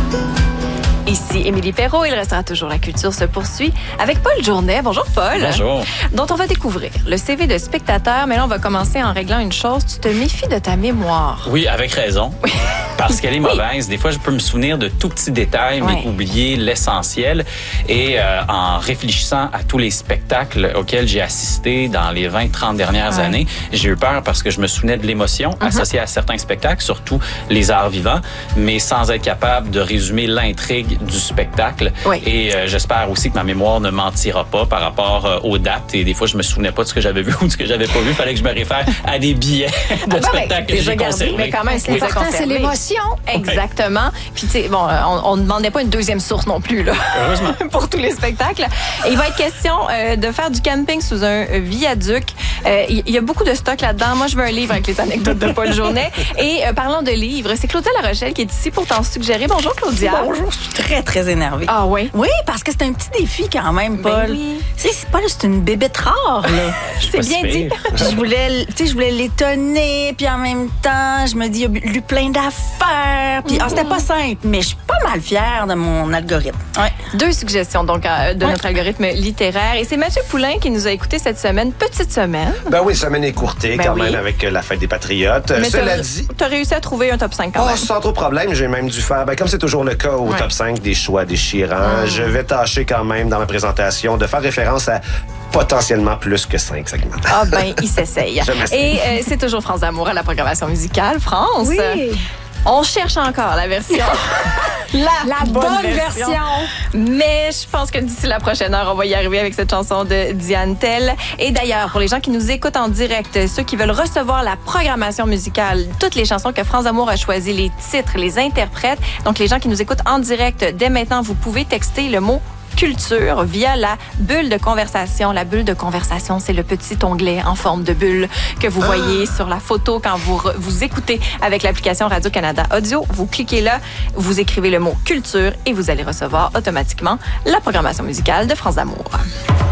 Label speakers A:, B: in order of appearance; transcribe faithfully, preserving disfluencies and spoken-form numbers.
A: Ici Émilie Perrault, il restera toujours La Culture se poursuit avec Paul Journet. Bonjour Paul.
B: Bonjour.
A: Dont on va découvrir le C V de spectateur, mais là on va commencer en réglant une chose, tu te méfies de ta mémoire.
B: Oui, avec raison.
A: Oui.
B: Parce qu'elle est mauvaise. Des fois, je peux me souvenir de tout petits détails, mais
A: Ouais.
B: oublier l'essentiel. Et euh, en réfléchissant à tous les spectacles auxquels j'ai assisté dans les vingt trente dernières
A: Ouais.
B: années, j'ai eu peur parce que je me souvenais de l'émotion
A: Mm-hmm.
B: associée à certains spectacles, surtout les arts vivants, mais sans être capable de résumer l'intrigue du spectacle.
A: Oui.
B: Et euh, j'espère aussi que ma mémoire ne mentira pas par rapport euh, aux dates. Et des fois, je me souvenais pas de ce que j'avais vu ou de ce que j'avais pas vu. Il fallait que je me réfère à des billets de
A: Ah ben,
B: spectacles que
A: déjà
B: j'ai
A: gardé,
B: conservés.
A: mais quand même, c'est
B: Oui.
A: l'important, c'est l'émotion. Exactement. Puis, tu sais, bon, on ne demandait pas une deuxième source non plus, là.
B: Heureusement.
A: Pour tous les spectacles. Et il va être question euh, de faire du camping sous un euh, viaduc. Euh, Il y, y a beaucoup de stock là-dedans. Moi, je veux un livre avec les anecdotes de Paul Journet. Et euh, parlant de livres, c'est Claudia La Rochelle qui est ici pour t'en suggérer. Bonjour, Claudia.
C: Bonjour, je suis très, très énervée.
A: Ah oui?
C: Oui, parce que c'est un petit défi quand même, Paul.
A: Ben oui.
C: Tu sais, c'est pas c'est une bébête rare, là.
A: C'est
B: pas
A: bien
B: si
A: dit.
B: pire.
C: Puis je voulais, tu sais, je voulais l'étonner, puis en même temps, je me dis, il a lu plein d'affaires. Puis ah, c'était pas simple, mais je suis pas mal fière de mon algorithme. Ouais.
A: Deux suggestions donc euh, de
C: Ouais.
A: notre algorithme littéraire. Et c'est Mathieu Poulain qui nous a écouté cette semaine. Petite semaine.
D: Ben oui, semaine écourtée
A: Ben
D: quand
A: oui.
D: même avec euh, la fête des Patriotes. Euh,
A: Mais
D: Cela
A: t'as-
D: dit,
A: t'as réussi à trouver un top cinq quand
D: oh,
A: même.
D: sans trop de problème, j'ai même dû faire, ben, comme c'est toujours le cas au
A: Ouais.
D: top cinq, des choix déchirants. Je vais tâcher quand même dans ma présentation de faire référence à potentiellement plus que cinq segments.
A: Ah ben, il s'essaye.
D: Je m'essaye.
A: Et euh, c'est toujours France d'amour à la programmation musicale. France,
C: Oui.
A: on cherche encore la version. la,
C: La bonne version.
A: Mais je pense que d'ici la prochaine heure, on va y arriver avec cette chanson de Diane Tell. Et d'ailleurs, pour les gens qui nous écoutent en direct, ceux qui veulent recevoir la programmation musicale, toutes les chansons que France d'amour a choisies, les titres, les interprètes, donc les gens qui nous écoutent en direct, dès maintenant, vous pouvez texter le mot culture via la bulle de conversation. La bulle de conversation, c'est le petit onglet en forme de bulle que vous voyez sur la photo quand vous, re- vous écoutez avec l'application Radio-Canada Audio. Vous cliquez là, vous écrivez le mot culture et vous allez recevoir automatiquement la programmation musicale de France d'amour.